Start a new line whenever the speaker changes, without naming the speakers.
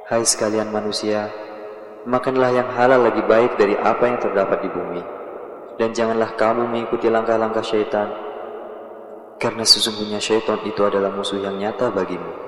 Hai sekalian manusia, makanlah yang halal lebih baik dari apa yang terdapat di bumi. Dan janganlah kamu mengikuti langkah-langkah syaitan, karena sesungguhnya syaitan itu adalah musuh yang nyata bagimu.